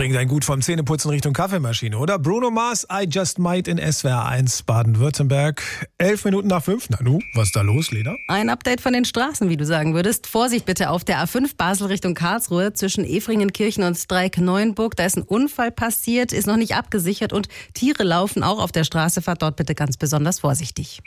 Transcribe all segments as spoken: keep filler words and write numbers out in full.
bring dein Gut vom Zähneputzen Richtung Kaffeemaschine, oder? Bruno Mars, I Just Might in S W R eins Baden-Württemberg. Elf Minuten nach fünf. Nanu, was ist da los, Lena? Ein Update von den Straßen, wie du sagen würdest. Vorsicht bitte auf der A fünf Basel Richtung Karlsruhe zwischen Efringenkirchen und Streik-Neuenburg. Da ist ein Unfall passiert, ist noch nicht abgesichert und Tiere laufen auch auf der Straße. Fahrt dort bitte ganz besonders vorsichtig.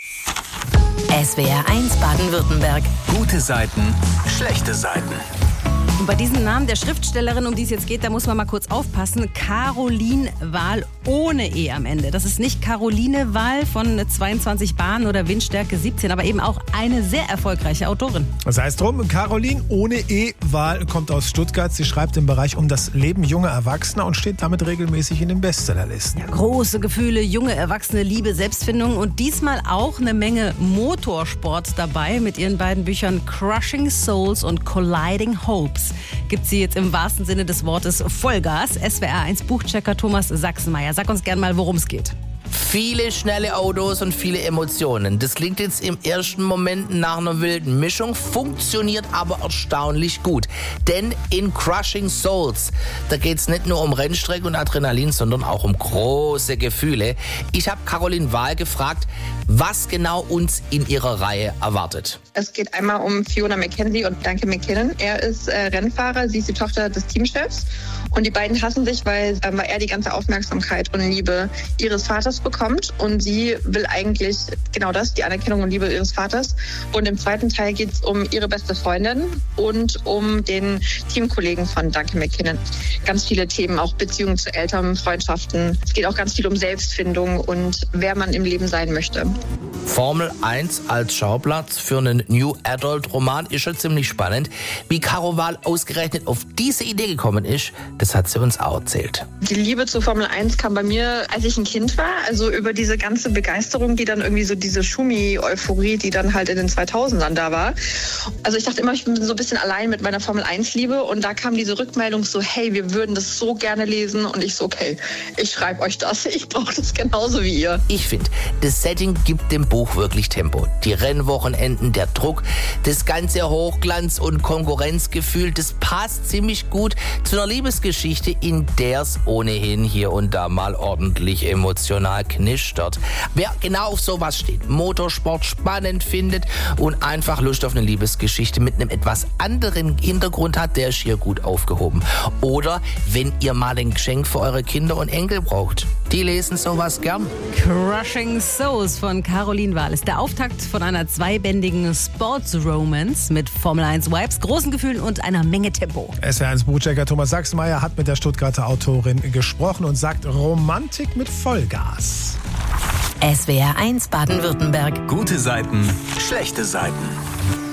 S W R eins Baden-Württemberg. Gute Seiten, schlechte Seiten. Und bei diesem Namen der Schriftstellerin, um die es jetzt geht, da muss man mal kurz aufpassen. Caroline Wahl ohne E am Ende. Das ist nicht Caroline Wahl von zweiundzwanzig Bahnen oder Windstärke siebzehn, aber eben auch eine sehr erfolgreiche Autorin. Das heißt drum, Caroline ohne E Wahl kommt aus Stuttgart. Sie schreibt im Bereich um das Leben junger Erwachsener und steht damit regelmäßig in den Bestsellerlisten. Ja, große Gefühle, junge Erwachsene, Liebe, Selbstfindung und diesmal auch eine Menge Motorsport dabei mit ihren beiden Büchern Crushing Souls und Colliding Hopes. Gibt sie jetzt im wahrsten Sinne des Wortes Vollgas. S W R eins Buchchecker Thomas Sachsenmeier. Sag uns gern mal, worum es geht. Viele schnelle Autos und viele Emotionen. Das klingt jetzt im ersten Moment nach einer wilden Mischung, funktioniert aber erstaunlich gut. Denn in Crushing Souls, da geht es nicht nur um Rennstrecke und Adrenalin, sondern auch um große Gefühle. Ich habe Caroline Wahl gefragt, was genau uns in ihrer Reihe erwartet. Es geht einmal um Fiona McKenzie und Duncan McKinnon. Er ist äh, Rennfahrer, sie ist die Tochter des Teamchefs. Und die beiden hassen sich, weil, äh, weil er die ganze Aufmerksamkeit und Liebe ihres Vaters bekommt. Und sie will eigentlich genau das, die Anerkennung und Liebe ihres Vaters. Und im zweiten Teil geht es um ihre beste Freundin und um den Teamkollegen von Duncan McKinnon. Ganz viele Themen, auch Beziehungen zu Eltern, Freundschaften. Es geht auch ganz viel um Selbstfindung und wer man im Leben sein möchte. Formel eins als Schauplatz für einen New Adult Roman ist schon ziemlich spannend. Wie Caro Wahl ausgerechnet auf diese Idee gekommen ist, das hat sie uns auch erzählt. Die Liebe zu Formel eins kam bei mir, als ich ein Kind war. Also über diese ganze Begeisterung, die dann irgendwie so diese Schumi-Euphorie, die dann halt in den zweitausendern da war. Also ich dachte immer, ich bin so ein bisschen allein mit meiner Formel eins Liebe. Und da kam diese Rückmeldung so, hey, wir würden das so gerne lesen. Und ich so, okay, ich schreibe euch das. Ich brauche das genauso wie ihr. Ich finde, das Setting gibt dem Buch wirklich Tempo. Die Rennwochenenden, der Druck, das ganze Hochglanz- und Konkurrenzgefühl, das passt ziemlich gut zu einer Liebesgeschichte, in der es ohnehin hier und da mal ordentlich emotional knistert. Wer genau auf sowas steht, Motorsport spannend findet und einfach Lust auf eine Liebesgeschichte mit einem etwas anderen Hintergrund hat, der ist hier gut aufgehoben. Oder wenn ihr mal ein Geschenk für eure Kinder und Enkel braucht, die lesen sowas gern. Crushing Souls von Caroline Wahl ist der Auftakt von einer zweibändigen Sports-Romance mit Formel eins Vibes, großen Gefühlen und einer Menge Tempo. S W R eins Buchchecker Thomas Sachsenmeier hat mit der Stuttgarter Autorin gesprochen und sagt Romantik mit Vollgas. S W R eins Baden-Württemberg. Gute Seiten, schlechte Seiten.